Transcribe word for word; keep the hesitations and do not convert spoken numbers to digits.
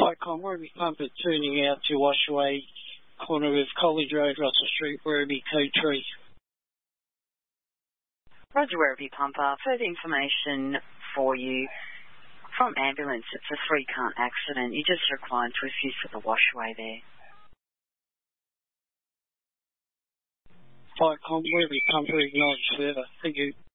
Vicom, Ruby Pumper turning out to Washaway, corner of College Road, Russell Street, Werribee, code three. Roger, Werribee Pumper. Further information for you from ambulance. It's a three-car accident. You just required to assist at the Washaway there. Vicom, Werribee Pumper acknowledged further. Thank you.